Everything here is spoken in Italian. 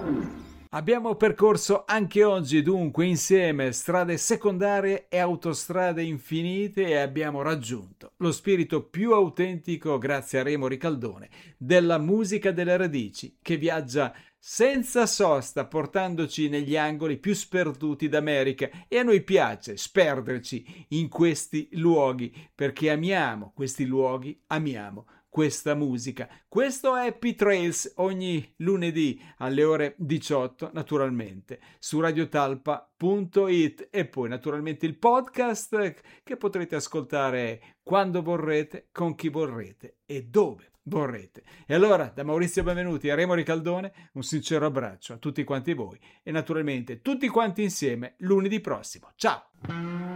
Abbiamo percorso anche oggi dunque insieme strade secondarie e autostrade infinite e abbiamo raggiunto lo spirito più autentico, grazie a Remo Ricaldone, della musica delle radici che viaggia senza sosta portandoci negli angoli più sperduti d'America, e a noi piace sperderci in questi luoghi perché amiamo questi luoghi, amiamo questa musica. Questo è Happy Trails ogni lunedì alle ore 18, naturalmente, su radiotalpa.it, e poi naturalmente il podcast che potrete ascoltare quando vorrete, con chi vorrete e dove vorrete. E allora, da Maurizio Benvenuti a Remo Ricaldone, un sincero abbraccio a tutti quanti voi e naturalmente tutti quanti insieme lunedì prossimo. Ciao!